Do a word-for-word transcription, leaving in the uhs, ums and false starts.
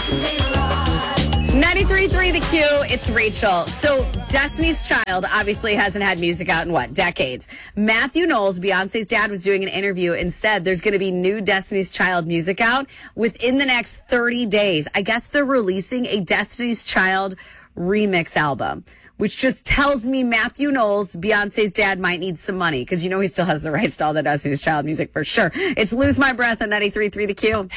ninety-three point three The Q, it's Rachel. So Destiny's Child obviously hasn't had music out in, what, decades. Matthew Knowles, Beyonce's dad, was doing an interview and said there's going to be new Destiny's Child music out within the next thirty days. I guess they're releasing a Destiny's Child remix album, which just tells me Matthew Knowles, Beyonce's dad, might need some money because you know he still has the rights to all the Destiny's Child music for sure. It's Lose My Breath on ninety-three point three The Q.